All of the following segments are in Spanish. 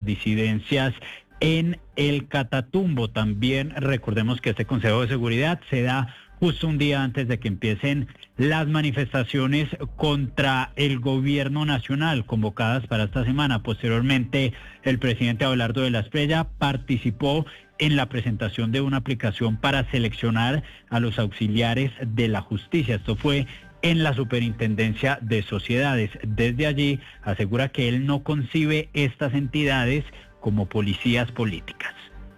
disidencias en el Catatumbo. También recordemos que este Consejo de Seguridad se da justo un día antes de que empiecen las manifestaciones contra el gobierno nacional convocadas para esta semana. Posteriormente, el presidente Abelardo de la Espriella participó en la presentación de una aplicación para seleccionar a los auxiliares de la justicia. Esto fue en la Superintendencia de Sociedades. Desde allí asegura que él no concibe estas entidades como policías políticas.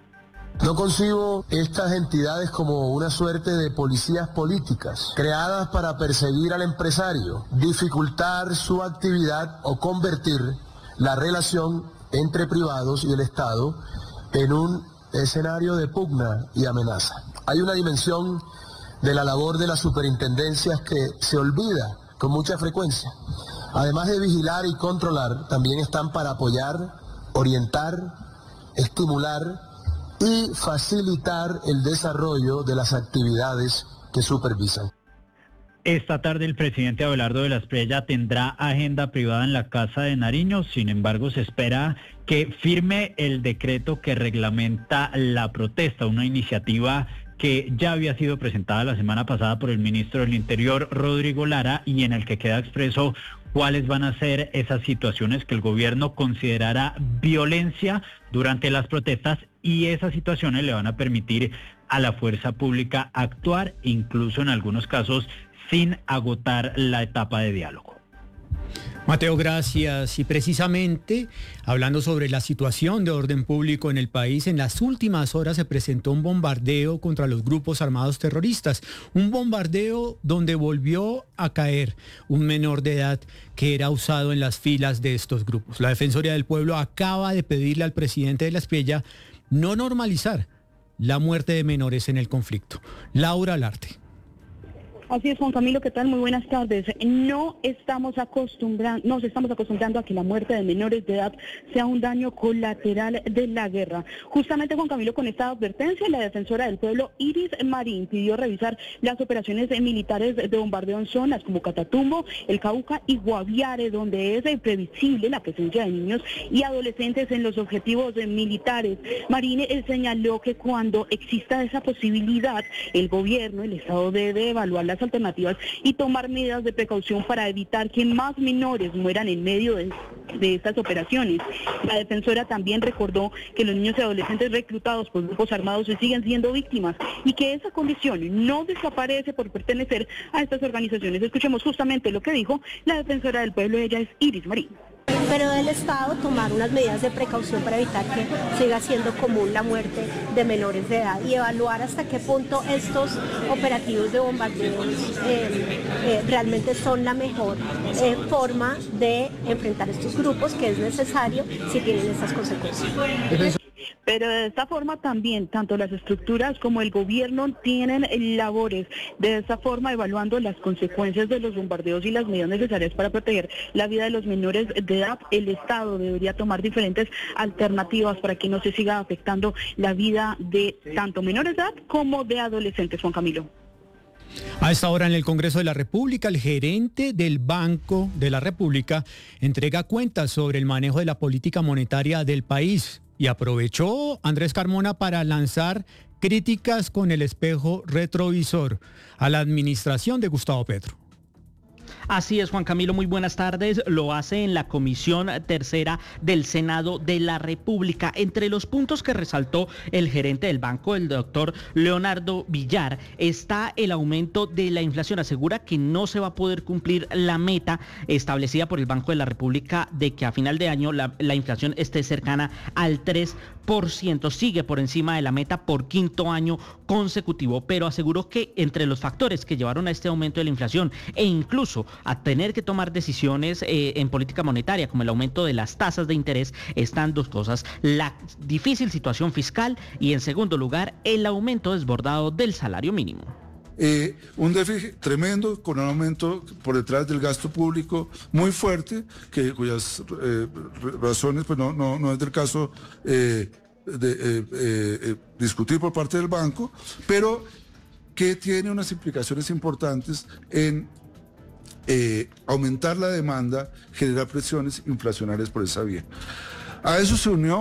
No concibo estas entidades como una suerte de policías políticas, creadas para perseguir al empresario, dificultar su actividad o convertir la relación entre privados y el Estado en un escenario de pugna y amenaza. Hay una dimensión de la labor de las superintendencias que se olvida con mucha frecuencia. Además de vigilar y controlar, también están para apoyar, orientar, estimular y facilitar el desarrollo de las actividades que supervisan. Esta tarde el presidente Abelardo de la Espriella tendrá agenda privada en la Casa de Nariño. Sin embargo, se espera que firme el decreto que reglamenta la protesta, una iniciativa que ya había sido presentada la semana pasada por el ministro del Interior, Rodrigo Lara, y en el que queda expreso cuáles van a ser esas situaciones que el gobierno considerará violencia durante las protestas, y esas situaciones le van a permitir a la fuerza pública actuar, incluso en algunos casos sin agotar la etapa de diálogo. Mateo, gracias. Y precisamente, hablando sobre la situación de orden público en el país, en las últimas horas se presentó un bombardeo contra los grupos armados terroristas. Un bombardeo donde volvió a caer un menor de edad que era usado en las filas de estos grupos. La Defensoría del Pueblo acaba de pedirle al presidente de la Espriella no normalizar la muerte de menores en el conflicto. Laura Larte. Así es, Juan Camilo, ¿qué tal? Muy buenas tardes. Nos estamos acostumbrando a que la muerte de menores de edad sea un daño colateral de la guerra. Justamente, Juan Camilo, con esta advertencia, la defensora del pueblo, Iris Marín, pidió revisar las operaciones militares de bombardeo en zonas como Catatumbo, El Cauca y Guaviare, donde es previsible la presencia de niños y adolescentes en los objetivos militares. Marín señaló que cuando exista esa posibilidad, el gobierno, el Estado debe evaluar las alternativas y tomar medidas de precaución para evitar que más menores mueran en medio de estas operaciones. La defensora también recordó que los niños y adolescentes reclutados por grupos armados siguen siendo víctimas y que esa condición no desaparece por pertenecer a estas organizaciones. Escuchemos justamente lo que dijo la defensora del pueblo, ella es Iris Marín. Pero del Estado tomar unas medidas de precaución para evitar que siga siendo común la muerte de menores de edad y evaluar hasta qué punto estos operativos de bombardeo realmente son la mejor forma de enfrentar estos grupos, que es necesario si tienen estas consecuencias. Pero de esta forma también, tanto las estructuras como el gobierno tienen labores, de esta forma evaluando las consecuencias de los bombardeos y las medidas necesarias para proteger la vida de los menores de edad. El Estado debería tomar diferentes alternativas para que no se siga afectando la vida de tanto menores de edad como de adolescentes, Juan Camilo. A esta hora en el Congreso de la República, el gerente del Banco de la República entrega cuentas sobre el manejo de la política monetaria del país. Y aprovechó Andrés Carmona para lanzar críticas con el espejo retrovisor a la administración de Gustavo Petro. Así es, Juan Camilo, muy buenas tardes. Lo hace en la Comisión Tercera del Senado de la República. Entre los puntos que resaltó el gerente del banco, el doctor Leonardo Villar, está el aumento de la inflación. Asegura que no se va a poder cumplir la meta establecida por el Banco de la República de que a final de año la inflación esté cercana al 3%. Sigue por encima de la meta por quinto año consecutivo, pero aseguró que entre los factores que llevaron a este aumento de la inflación e incluso a tener que tomar decisiones en política monetaria, como el aumento de las tasas de interés, están dos cosas: la difícil situación fiscal y, en segundo lugar, el aumento desbordado del salario mínimo. Un déficit tremendo, con un aumento por detrás del gasto público muy fuerte, cuyas razones pues no es del caso discutir por parte del banco, pero que tiene unas implicaciones importantes en aumentar la demanda, generar presiones inflacionarias por esa vía. A eso se unió